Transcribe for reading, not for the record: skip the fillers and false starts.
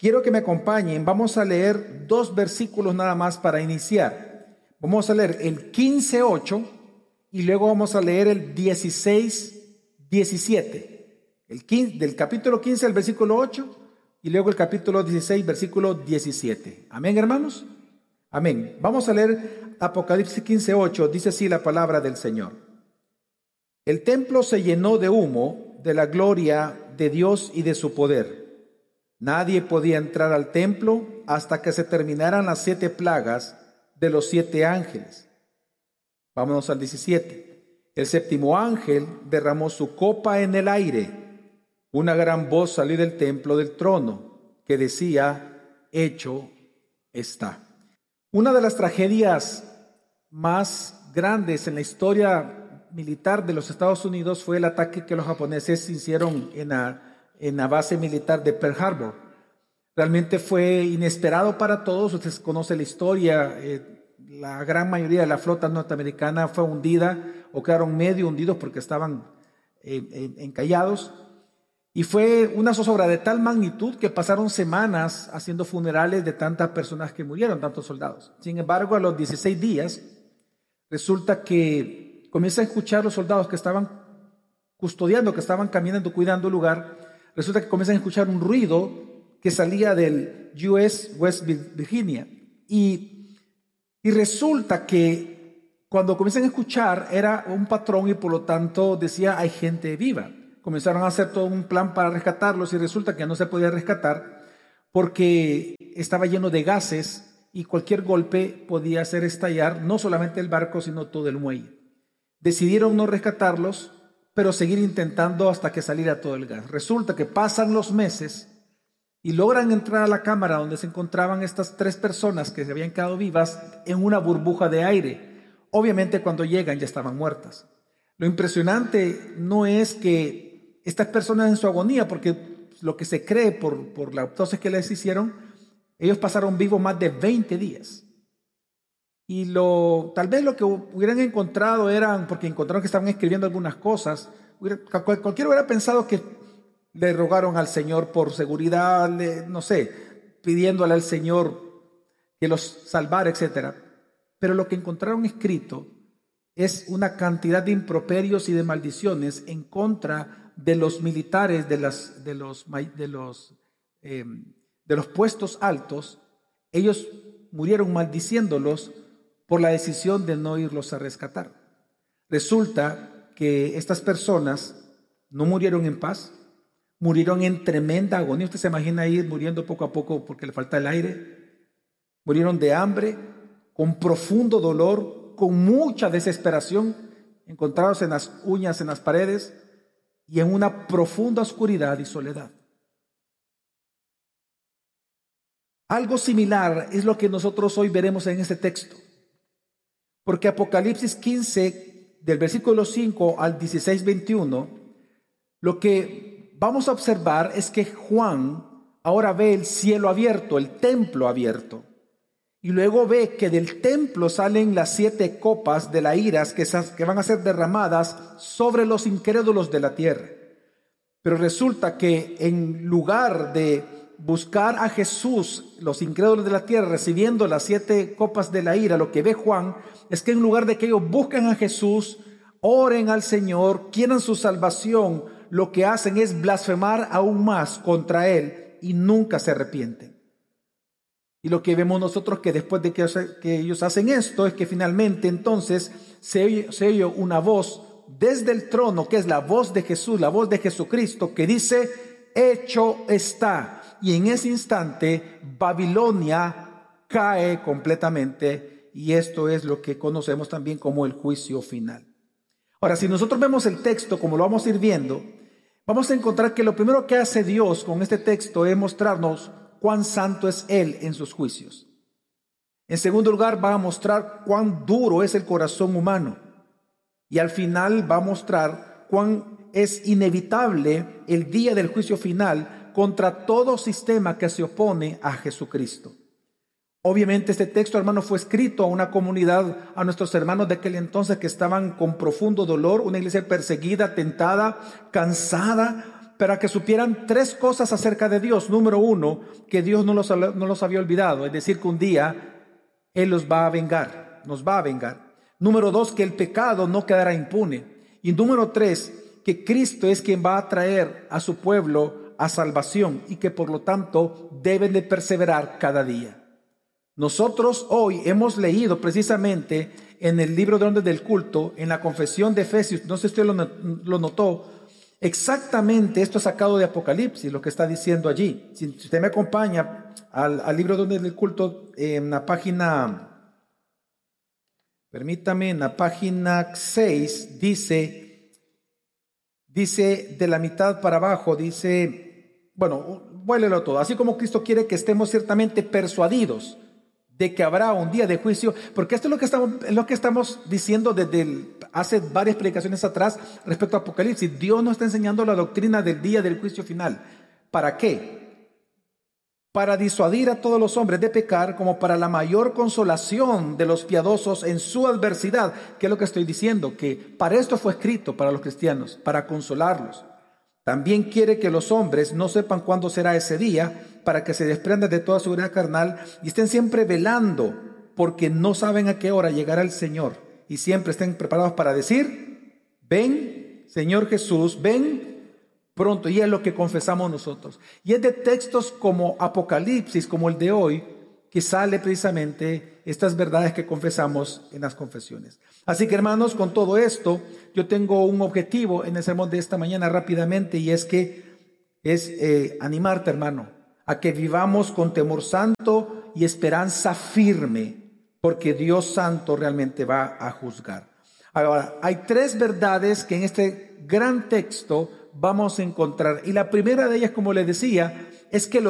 quiero que me acompañen. Vamos a leer 2 versículos nada más para iniciar. Vamos a leer el 15:8 y luego vamos a leer el 16:17. Del capítulo 15 al versículo 8 y luego el capítulo 16, versículo 17. Amén, hermanos. Amén. Vamos a leer Apocalipsis 15:8. Dice así la palabra del Señor. El templo se llenó de humo, de la gloria de Dios y de su poder. Nadie podía entrar al templo hasta que se terminaran las 7 plagas de los 7 ángeles. Vámonos al 17. El séptimo ángel derramó su copa en el aire. Una gran voz salió del templo del trono que decía: hecho está. Una de las tragedias más grandes en la historia militar de los Estados Unidos fue el ataque que los japoneses hicieron en la base militar de Pearl Harbor. Realmente fue inesperado para todos. Usted conoce la historia. La gran mayoría de la flota norteamericana fue hundida o quedaron medio hundidos porque estaban encallados. Y fue una zozobra de tal magnitud que pasaron semanas haciendo funerales de tantas personas que murieron, tantos soldados. Sin embargo, a los 16 días, resulta que comienzan a escuchar los soldados que estaban custodiando, que estaban caminando, cuidando el lugar. Resulta que comienzan a escuchar un ruido que salía del US West Virginia. Y resulta que cuando comienzan a escuchar era un patrón y por lo tanto decía: hay gente viva. Comenzaron a hacer todo un plan para rescatarlos y resulta que no se podía rescatar porque estaba lleno de gases y cualquier golpe podía hacer estallar no solamente el barco sino todo el muelle. Decidieron no rescatarlos, pero seguir intentando hasta que saliera todo el gas. Resulta que pasan los meses y logran entrar a la cámara donde se encontraban estas 3 personas que se habían quedado vivas en una burbuja de aire. Obviamente cuando llegan ya estaban muertas. Lo impresionante no es que estas personas en su agonía, porque lo que se cree por la autopsia que les hicieron, ellos pasaron vivos más de 20 días. Y tal vez lo que hubieran encontrado eran, porque encontraron que estaban escribiendo algunas cosas, cualquiera hubiera pensado que le rogaron al Señor por seguridad, no sé, pidiéndole al Señor que los salvara, etc. Pero lo que encontraron escrito es una cantidad de improperios y de maldiciones en contra de los militares de los puestos altos. Ellos murieron maldiciéndolos por la decisión de no irlos a rescatar. Resulta que estas personas no murieron en paz, murieron en tremenda agonía. Usted se imagina ir muriendo poco a poco porque le falta el aire. Murieron de hambre, con profundo dolor, con mucha desesperación, encontrados en las uñas, en las paredes y en una profunda oscuridad y soledad. Algo similar es lo que nosotros hoy veremos en este texto, porque Apocalipsis 15, del versículo 5 al 16:21, lo que vamos a observar es que Juan ahora ve el cielo abierto, el templo abierto. Y luego ve que del templo salen las 7 copas de la ira que van a ser derramadas sobre los incrédulos de la tierra. Pero resulta que en lugar de buscar a Jesús, los incrédulos de la tierra recibiendo las 7 copas de la ira, lo que ve Juan es que en lugar de que ellos busquen a Jesús, oren al Señor, quieran su salvación, lo que hacen es blasfemar aún más contra Él y nunca se arrepienten. Y lo que vemos nosotros que después de que ellos hacen esto es que finalmente entonces se oye una voz desde el trono, que es la voz de Jesús, la voz de Jesucristo, que dice: hecho está. Y en ese instante Babilonia cae completamente y esto es lo que conocemos también como el juicio final. Ahora, si nosotros vemos el texto como lo vamos a ir viendo, vamos a encontrar que lo primero que hace Dios con este texto es mostrarnos cuán santo es Él en sus juicios. En segundo lugar, va a mostrar cuán duro es el corazón humano. Y al final va a mostrar cuán es inevitable el día del juicio final contra todo sistema que se opone a Jesucristo. Obviamente este texto, hermano, fue escrito a una comunidad, a nuestros hermanos de aquel entonces que estaban con profundo dolor, una iglesia perseguida, tentada, cansada, para que supieran 3 cosas acerca de Dios. Número 1, que Dios no los había olvidado, es decir, que un día Él los va a vengar, nos va a vengar. Número 2, que el pecado no quedará impune. Y número 3, que Cristo es quien va a traer a su pueblo a salvación y que por lo tanto deben de perseverar cada día. Nosotros hoy hemos leído precisamente en el libro de Hombres del Culto, en la confesión de Efesios, no sé si usted lo notó, exactamente esto es sacado de Apocalipsis, lo que está diciendo allí. Si usted me acompaña al libro de Hombres del Culto, en la página, permítame, en la página 6, dice de la mitad para abajo, dice, bueno, vuélvelo todo. Así como Cristo quiere que estemos ciertamente persuadidos de que habrá un día de juicio, porque esto es lo que estamos diciendo desde hace varias predicaciones atrás respecto a Apocalipsis. Dios nos está enseñando la doctrina del día del juicio final. ¿Para qué? Para disuadir a todos los hombres de pecar, como para la mayor consolación de los piadosos en su adversidad. ¿Qué es lo que estoy diciendo? Que para esto fue escrito para los cristianos, para consolarlos. También quiere que los hombres no sepan cuándo será ese día, para que se desprendan de toda su vida carnal y estén siempre velando, porque no saben a qué hora llegará el Señor, y siempre estén preparados para decir: ven, Señor Jesús, ven pronto. Y es lo que confesamos nosotros. Y es de textos como Apocalipsis, como el de hoy, que sale precisamente estas verdades que confesamos en las confesiones. Así que, hermanos, con todo esto, yo tengo un objetivo en el sermón de esta mañana rápidamente, y es animarte, hermano, a que vivamos con temor santo y esperanza firme, porque Dios santo realmente va a juzgar. Ahora, hay 3 verdades que en este gran texto vamos a encontrar, y la primera de ellas, como les decía, es que